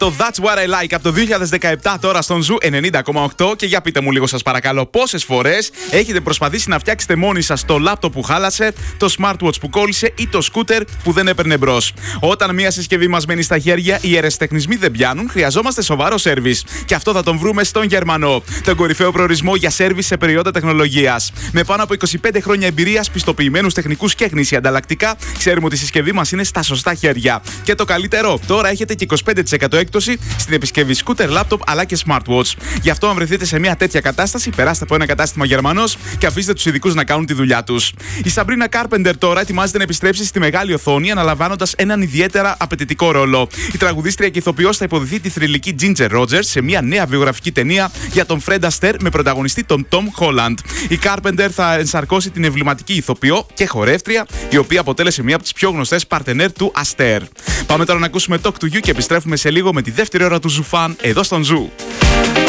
Το That's What I Like από το 2017 τώρα στον Ζου 90,8. Και για πείτε μου λίγο, σας παρακαλώ, πόσες φορές έχετε προσπαθήσει να φτιάξετε μόνοι σας το λάπτοπ που χάλασε, το smartwatch που κόλλησε ή το σκούτερ που δεν έπαιρνε μπρος? Όταν μια συσκευή μας μένει στα χέρια, οι αεραστεχνισμοί δεν πιάνουν, χρειαζόμαστε σοβαρό σέρβις. Και αυτό θα τον βρούμε στον Γερμανό, τον κορυφαίο προορισμό για σέρβις σε προϊόντα τεχνολογίας. Με πάνω από 25 χρόνια εμπειρίας, πιστοποιημένους τεχνικούς και γνήσια ανταλλακτικά, ξέρουμε ότι η συσκευή μας είναι στα σωστά χέρια. Και το καλύτερο, τώρα έχετε και 25% έκπτωση στην επισκευή σκούτερ, λάπτοπ αλλά και smartwatch. Γι' αυτό, αν βρεθείτε σε μια τέτοια κατάσταση, περάστε από ένα κατάστημα Γερμανός και αφήστε τους ειδικούς να κάνουν τη δουλειά τους. Η Sabrina Carpenter τώρα ετοιμάζεται να επιστρέψει στη μεγάλη οθόνη, αναλαμβάνοντας έναν ιδιαίτερα απαιτητικό ρόλο. Η τραγουδίστρια και ηθοποιός θα υποδηθεί τη θρυλική Ginger Rogers σε μια νέα βιογραφική ταινία για τον Fred Astaire με πρωταγωνιστή τον Tom Holland. Η Carpenter θα ενσαρκώσει την εμβληματική ηθοποιό και χορεύτρια, η οποία αποτέλεσε μια από τις πιο γνωστές παρτενέρ του Astaire. Πάμε τώρα να ακούσουμε Talk to You και επιστρέφουμε σε λίγο με τη δεύτερη ώρα του Ζουφάν εδώ στον Ζου.